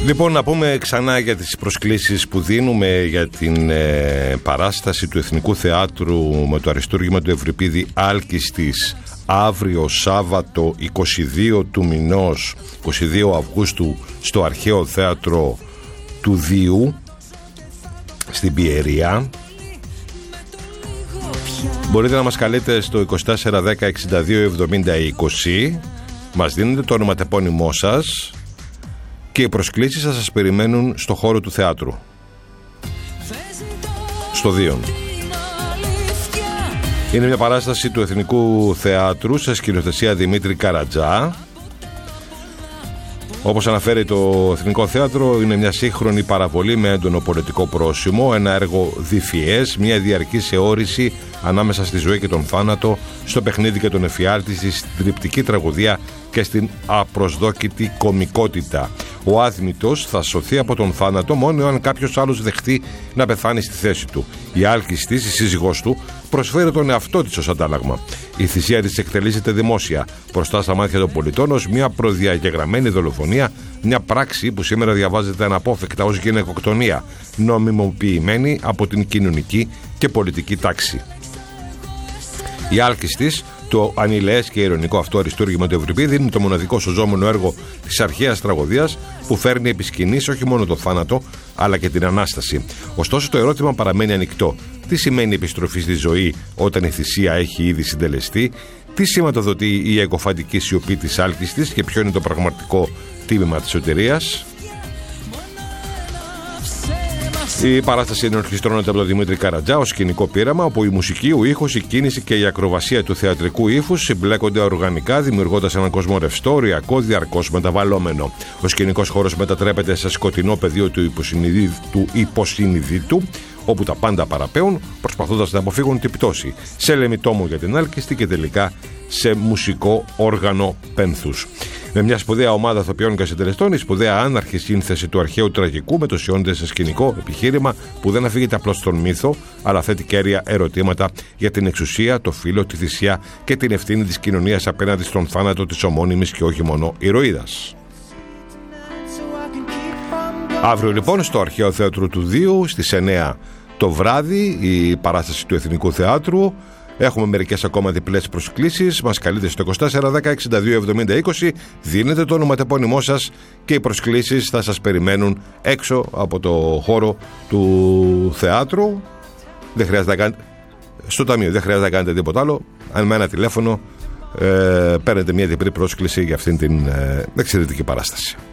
Λοιπόν, να πούμε ξανά για τις προσκλήσεις που δίνουμε για την παράσταση του Εθνικού Θεάτρου με το αριστούργημα του Ευρυπίδη Άλκιστης αύριο Σάββατο 22 του μηνός, 22 Αυγούστου, στο Αρχαίο Θέατρο του Δίου στην Πιερία. Μπορείτε να μας καλείτε στο 2410 62 70 20. Μας δίνετε το ονοματεπώνυμό σας και οι προσκλήσεις θα σας περιμένουν στο χώρο του θεάτρου, στο Δίον. Είναι μια παράσταση του Εθνικού Θεάτρου σε σκηνοθεσία Δημήτρη Καρατζά. Όπως αναφέρει το Εθνικό Θέατρο, είναι μια σύγχρονη παραβολή με έντονο πολιτικό πρόσημο, ένα έργο διφυές, μια διαρκής αιώρηση ανάμεσα στη ζωή και τον θάνατο, στο παιχνίδι και τον εφιάλτη, στην τριπτική τραγωδία και στην απροσδόκητη κωμικότητα. Ο άδμητος θα σωθεί από τον θάνατο μόνο αν κάποιος άλλος δεχτεί να πεθάνει στη θέση του. Η Άλκιστης, η σύζυγός του, προσφέρει τον εαυτό της ως αντάλλαγμα. Η θυσία της εκτελήσεται δημόσια μπροστά στα μάτια των πολιτών ως μια προδιαγεγραμμένη δολοφονία, μια πράξη που σήμερα διαβάζεται αναπόφευκτα ως γυναικοκτονία, νομιμοποιημένη από την κοινωνική και πολιτική τάξη. Η Άλκιστης, το ανηλαιές και ειρωνικό αυτό αριστούργημα του Ευρυπίδη, είναι το μοναδικό σωζόμενο έργο της αρχαίας τραγωδίας που φέρνει επί σκηνής όχι μόνο το θάνατο αλλά και την Ανάσταση. Ωστόσο το ερώτημα παραμένει ανοιχτό. Τι σημαίνει επιστροφή στη ζωή όταν η θυσία έχει ήδη συντελεστεί? Τι σηματοδοτεί η εγκοφαντική σιωπή της Άλκιστης και ποιο είναι το πραγματικό τίμημα της σωτηρίας? Η παράσταση ενορχιστρώνεται από τον Δημήτρη Καρατζά ως σκηνικό πείραμα, όπου η μουσική, ο ήχος, η κίνηση και η ακροβασία του θεατρικού ύφους συμπλέκονται οργανικά, δημιουργώντας έναν κόσμο ρευστό, οριακό, διαρκώς μεταβαλλόμενο. Ο σκηνικός χώρος μετατρέπεται σε σκοτεινό πεδίο του υποσυνειδήτου, όπου τα πάντα παραπέουν, προσπαθώντας να αποφύγουν την πτώση. Σε λεμιτόμο για την Άλκιστη και τελικά σε μουσικό όργανο πένθους. Με μια σπουδαία ομάδα ηθοποιών και συντελεστών, η σπουδαία άναρχη σύνθεση του αρχαίου τραγικού μετοσιώνεται σε σκηνικό επιχείρημα που δεν αφήγεται απλώς στον μύθο, αλλά θέτει κέρια ερωτήματα για την εξουσία, το φύλο, τη θυσία και την ευθύνη της κοινωνίας απέναντι στον θάνατο της ομώνυμης και όχι μόνο ηρωίδας. Αύριο λοιπόν στο Αρχαίο Θέατρο του Δίου στις 9 το βράδυ η παράσταση του Εθνικού Θεάτρου. Έχουμε μερικές ακόμα διπλές προσκλήσεις. Μας καλείτε στο 2410 62 70 20. Δίνετε το ονοματεπώνυμό σας και οι προσκλήσεις θα σας περιμένουν έξω από το χώρο του θεάτρου. Δεν χρειάζεται να κάνετε, στο ταμείο δεν χρειάζεται να κάνετε τίποτα άλλο. Αν με ένα τηλέφωνο παίρνετε μια διπλή πρόσκληση για αυτήν την εξαιρετική παράσταση.